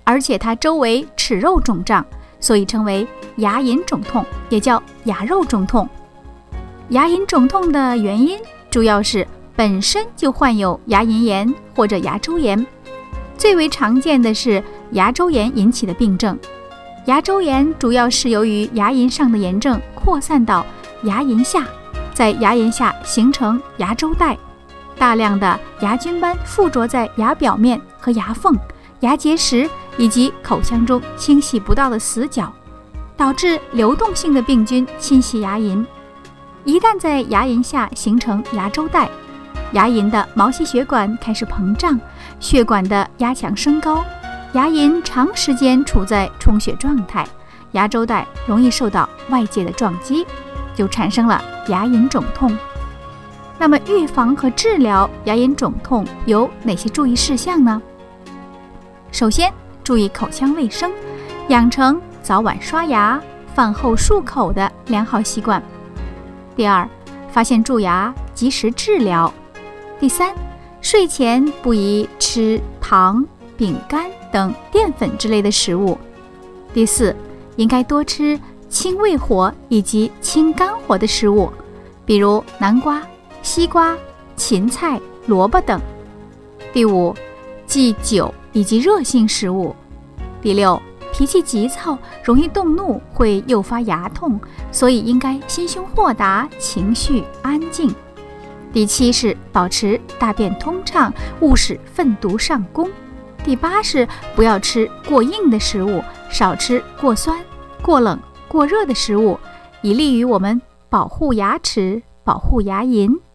而且它周围齿肉肿胀，所以称为牙龈肿痛，也叫牙肉肿痛。牙龈肿痛的原因主要是本身就患有牙龈炎或者牙周炎，最为常见的是牙周炎引起的病症。牙周炎主要是由于牙龈上的炎症扩散到牙龈下，在牙龈下形成牙周带，大量的牙菌斑附着在牙表面和牙缝、牙结石以及口腔中清洗不到的死角，导致流动性的病菌侵袭牙龈。一旦在牙龈下形成牙周带，牙龈的毛细血管开始膨胀，血管的压强升高，牙龈长时间处在充血状态，牙周带容易受到外界的撞击，就产生了牙龈肿痛。那么预防和治疗牙龈肿痛有哪些注意事项呢？首先，注意口腔卫生，养成早晚刷牙、饭后漱口的良好习惯。第二，发现蛀牙及时治疗。第三，睡前不宜吃糖、饼干等淀粉之类的食物。第四，应该多吃清胃火以及清肝火的食物，比如南瓜、西瓜、芹菜、萝卜等。第五，忌酒以及热性食物。第六，脾气急躁，容易动怒，会诱发牙痛，所以应该心胸豁达，情绪安静。第七是保持大便通畅，勿使粪毒上攻。第八是不要吃过硬的食物，少吃过酸、过冷、过热的食物，以利于我们保护牙齿，保护牙龈。